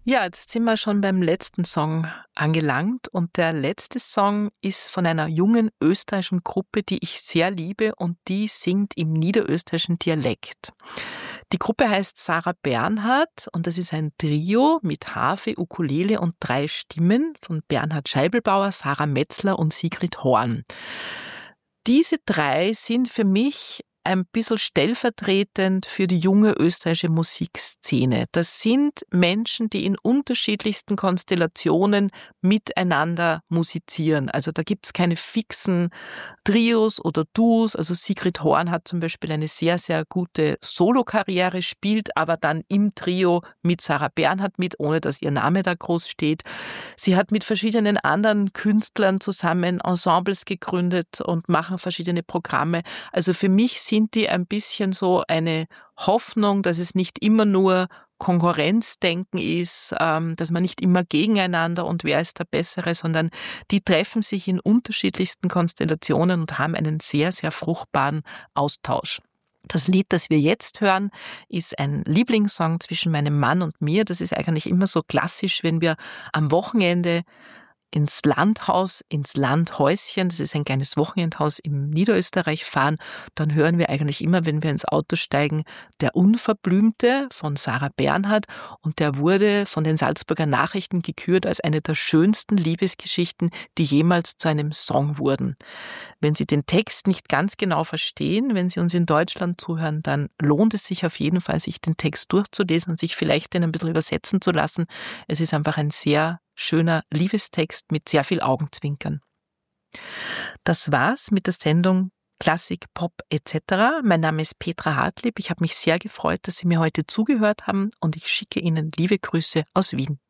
Ja, jetzt sind wir schon beim letzten Song angelangt und der letzte Song ist von einer jungen österreichischen Gruppe, die ich sehr liebe und die singt im niederösterreichischen Dialekt. Die Gruppe heißt Sarah Bernhardt und das ist ein Trio mit Harfe, Ukulele und 3 Stimmen von Bernhard Scheibelbauer, Sarah Metzler und Sigrid Horn. Diese 3 sind für mich ein bisschen stellvertretend für die junge österreichische Musikszene. Das sind Menschen, die in unterschiedlichsten Konstellationen miteinander musizieren. Also da gibt's keine fixen Trios oder Duos. Also Sigrid Horn hat zum Beispiel eine sehr, sehr gute Solokarriere, spielt aber dann im Trio mit Sarah Bernhardt mit, ohne dass ihr Name da groß steht. Sie hat mit verschiedenen anderen Künstlern zusammen Ensembles gegründet und machen verschiedene Programme. Also für mich sind die ein bisschen so eine Hoffnung, dass es nicht immer nur Konkurrenzdenken ist, dass man nicht immer gegeneinander und wer ist der Bessere, sondern die treffen sich in unterschiedlichsten Konstellationen und haben einen sehr, sehr fruchtbaren Austausch. Das Lied, das wir jetzt hören, ist ein Lieblingssong zwischen meinem Mann und mir. Das ist eigentlich immer so klassisch, wenn wir am Wochenende ins Landhaus, ins Landhäuschen, das ist ein kleines Wochenendhaus im Niederösterreich fahren, dann hören wir eigentlich immer, wenn wir ins Auto steigen, Der Unverblümte von Sarah Bernhardt und der wurde von den Salzburger Nachrichten gekürt als eine der schönsten Liebesgeschichten, die jemals zu einem Song wurden. Wenn Sie den Text nicht ganz genau verstehen, wenn Sie uns in Deutschland zuhören, dann lohnt es sich auf jeden Fall, sich den Text durchzulesen und sich vielleicht den ein bisschen übersetzen zu lassen. Es ist einfach ein sehr schöner Liebestext mit sehr viel Augenzwinkern. Das war's mit der Sendung Klassik, Pop etc. Mein Name ist Petra Hartlieb. Ich habe mich sehr gefreut, dass Sie mir heute zugehört haben und ich schicke Ihnen liebe Grüße aus Wien.